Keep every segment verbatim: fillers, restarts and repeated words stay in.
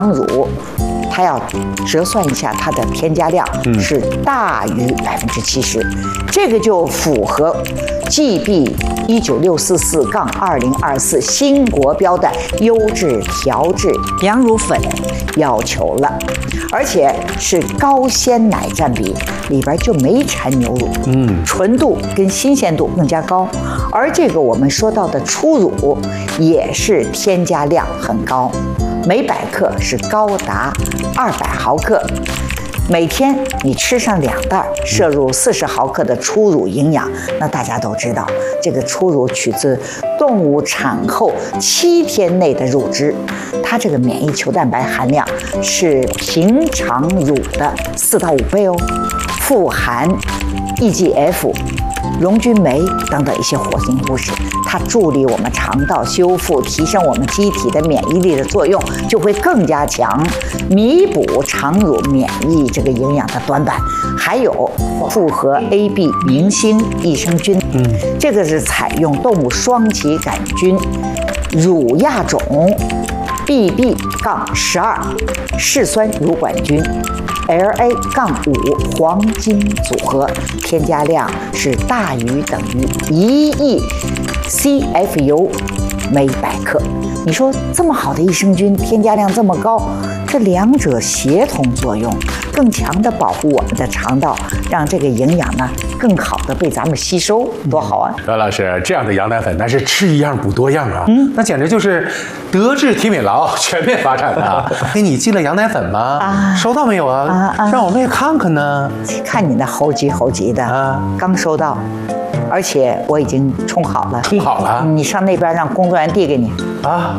乳，它要折算一下它的添加量是大于百分之七十，这个就符合 G B 一九六四四杠二零二四新国标的优质调制羊乳粉要求了，而且是高鲜奶占比，里边就没掺牛乳，嗯，纯度跟新鲜度更加高，而这个我们说到的初乳也是添加量很高。 每百克是高达二百毫克，每天你吃上两袋，摄入四十毫克的初乳营养。那大家都知道，这个初乳取自动物产后七天内的乳汁，它这个免疫球蛋白含量是平常乳的四到五倍哦，富含 E G F、溶菌酶等等一些活性物质。 它助力我们肠道修复，提升我们机体的免疫力的作用就会更加强，弥补常乳免疫这个营养的短板。还有复合 A B 明星益生菌，嗯，这个是采用动物双歧杆菌乳亚种 B B 杠十二嗜酸乳杆菌 L A 杠五黄金组合，添加量是大于等于一亿 C F U 每百克。你说这么好的益生菌，添加量这么高，这两者协同作用，更强的保护我们的肠道，让这个营养呢更好的被咱们吸收，多好啊！ 何老师，这样的羊奶粉那是吃一样补多样啊，嗯，那简直就是德智体美劳全面发展啊！给你寄了羊奶粉吗？啊，收到没有啊？啊啊让我们也看看呢。 看你那猴急猴急的啊，刚收到。 而且我已经冲好了， 冲好了， 你上那边让工作人员递给你啊。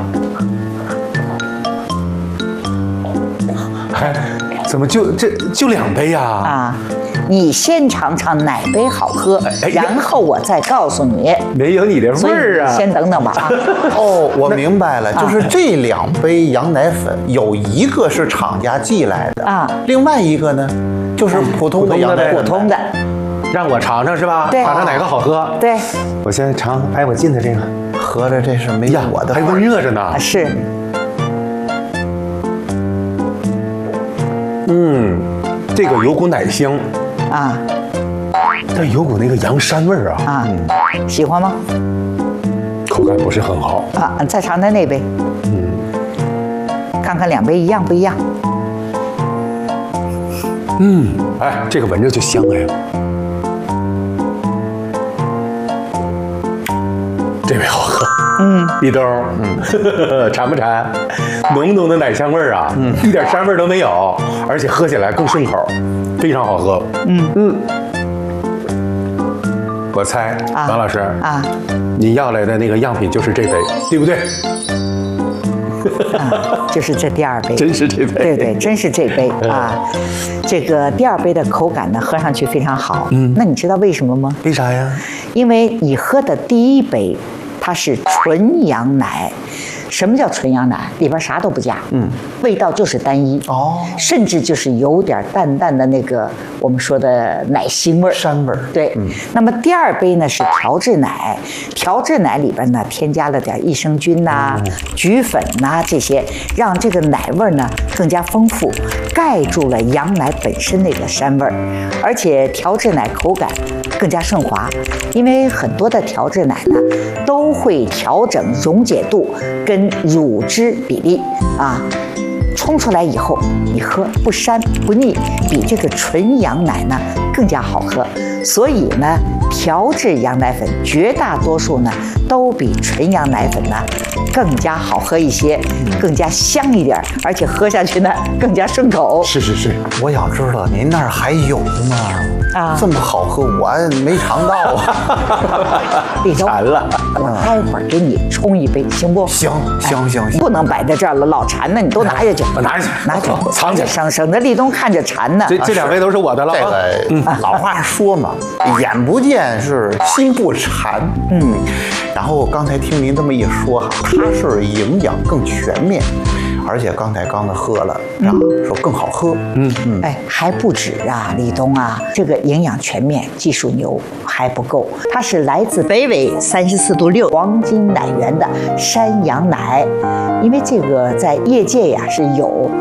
哎，怎么就这就两杯呀？ 啊，你先尝尝哪杯好喝，哎、然后我再告诉你。 没有你的味儿啊！ 先等等吧啊。 哦，我明白了，就是这两杯羊奶粉，有一个是厂家寄来的啊，另外一个呢，就是普通的羊奶粉。 普通的。 让我尝尝是吧？ 对， 尝尝哪个好喝？ 对， 我先尝。哎，我进的这个， 合着这是没有我的， 还温热着呢。 啊，是。 嗯，这个有股奶香啊， 但有股那个羊膻味儿啊。 啊，嗯、喜欢吗？ 口感不是很好啊。再尝尝那杯，嗯，看看两杯一样不一样。 嗯，哎，这个闻着就香哎。这杯好喝，嗯，立冬，嗯，馋不馋？浓浓的奶香味儿啊，嗯，一点膻味都没有，而且喝起来更顺口，非常好喝。嗯嗯，我猜，王、啊、老师啊，你要来的那个样品就是这杯，对不对？ 啊，就是这第二杯， 真是这杯， 对对，真是这杯啊！这个第二杯的口感呢，喝上去非常好。嗯，那你知道为什么吗？ 为啥呀？ 因为你喝的第一杯，它是纯羊奶。什么叫纯羊奶？里边啥都不加，嗯，味道就是单一哦，甚至就是有点淡淡的那个我们说的奶腥味儿、 膻味儿。 对，嗯。那么第二杯呢是调制奶，调制奶里边呢添加了点益生菌呐、啊、嗯、菊粉呐、啊、这些，让这个奶味儿呢更加丰富，盖住了羊奶本身那个膻味儿，而且调制奶口感更加顺滑，因为很多的调制奶呢都会调整溶解度跟乳汁比例啊，冲出来以后你喝不膻不腻，比这个纯羊奶呢更加好喝。所以呢，调制羊奶粉绝大多数呢都比纯羊奶粉呢更加好喝一些，更加香一点，而且喝下去呢更加顺口。 是是是， 我想知道您那儿还有吗？啊，这么好喝，我没尝到啊。 李周，馋了，我待会儿给你冲一杯，行不？ 行行行行， 不能摆在这儿了，老馋呢，你都拿下去， 拿下去， 拿去， 藏起来， 省省得立冬看着馋呢。 这这两杯都是我的了。 这个老话说嘛，眼不见是心不馋。嗯，然后刚才听您这么一说哈，它是营养更全面。 而且刚才刚才喝了，啊，说更好喝。 嗯嗯，哎，还不止啊，李东啊，这个营养全面，技术牛还不够，它是来自北纬三十四度六黄金奶源的山羊奶，因为这个在业界呀是有